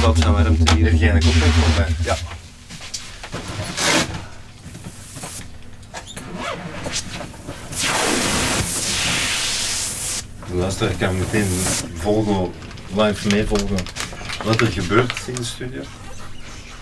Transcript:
wat zijn warmte hier. Heb jij een contact van mij? Ja. De luisteraar kan meteen volgen, live meevolgen wat er gebeurt in de studio.